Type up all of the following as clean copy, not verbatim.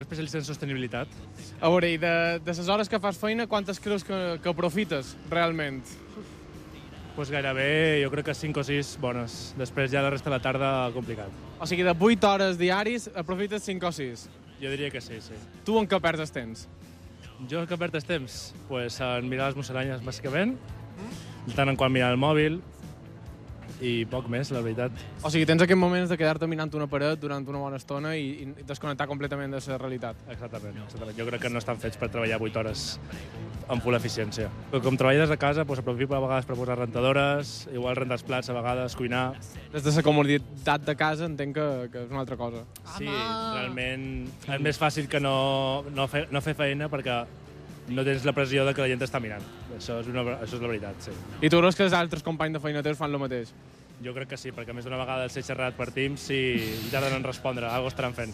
especialista en sostenibilitat. A veure, i de les hores que fas feina, quantes creus que aprofites realment? Pues gairebé, jo crec que 5 o 6 bones. Després ja la resta de la tarda, complicat. O sigui, de 8 hores diaris aprofites 5 o 6. Jo diria que sí. Tu en què perds el temps? Jo que perds temps? Pues en mirar les musaranyes, bàsicament, de tant en quant mirar el mòbil, i poc més, la veritat. O sigui, tens aquests moments de quedar-te mirant una paret durant una bona estona i desconnectar completament de la realitat. Exactament. Jo crec que no estan fets per treballar 8 hores amb full eficiència. Com treballes a casa, doncs aprofito a vegades per posar rentadores, igual rentar els plats a vegades, cuinar. Des de la comoditat de casa entenc que és una altra cosa. Sí, realment és més fàcil que no fer feina perquè no tens la pressió de que la gent t'està mirant. Això és la veritat, sí. I tu creus que els altres companys de feina teus fan el mateix? Jo crec que sí, perquè més d'una vegada els he xerrat per Teams i tarden en respondre. Algo estaran fent.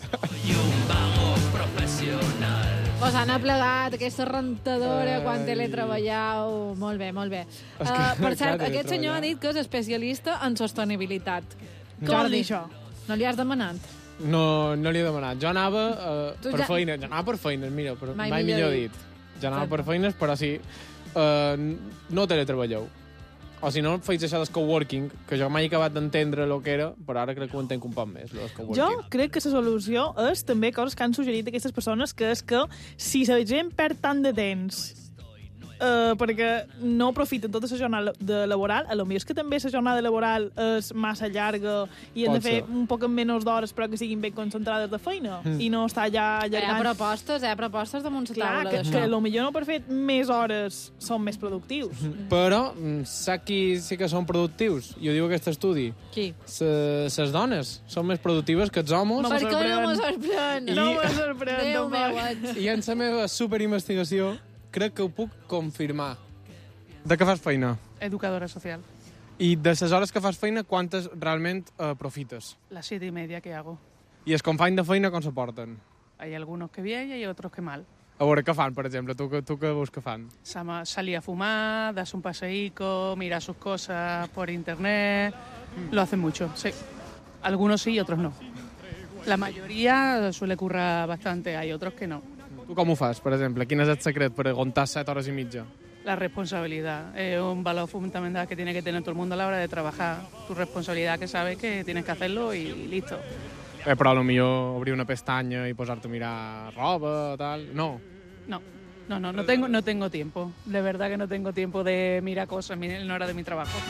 Vos han aplegat aquesta rentadora quan teletreballeu. Molt bé, molt bé. Per cert, aquest senyor ha dit que és especialista en sostenibilitat. Què vol dir això? No li has demanat? No li he demanat. Jo anava per feines. Jo anava per feines, mira, mai millor dit. Jo anava per feines, però sí, no teletreballeu. O si no, feis això del coworking, que jo mai he acabat d'entendre el que era, però ara crec que ho entenc un poc més, el coworking. Jo crec que la solució és també coses que han suggerit aquestes persones, que és que si la gent perd tant de temps perquè no aprofiten tota la jornada laboral, potser és que també la jornada laboral és massa llarga i han de fer un poc menys d'hores però que siguin ben concentrades de feina i no estar ja allargant. Hi ha propostes damunt la taula d'això. Que potser no per fer més hores són més productius. Però saps qui sí que són productius? I ho diu aquest estudi. Qui? Les dones són més productives que els homes. Per què no me sorprèn? No me sorprèn, Déu meu. I en la meva superinvestigació crec que ho puc confirmar. De què fas feina? Educadora social. I de les hores que fas feina, quantes realment aprofites? Las 7:30 que hago. I els companys de feina com se porten? Hay algunos que bien y hay otros que mal. A veure, què fan, per exemple? Tu què veus que fan? Salir a fumar, darse un paseíco, mirar sus cosas por internet. Lo hacen mucho, sí. Algunos sí y otros no. La mayoría suele currar bastante, hay otros que no. Tu com ho fas, per exemple? Quin és el secret per aguantar 7 hores i mitja? La responsabilidad es un valor fundamental que tiene que tener todo el mundo a la hora de trabajar. Tu responsabilidad, que sabes que tienes que hacerlo y listo. Però potser obrir una pestanya i posar-te a mirar roba o tal... No. No tengo tiempo. De verdad que no tengo tiempo de mirar cosas en hora de mi trabajo.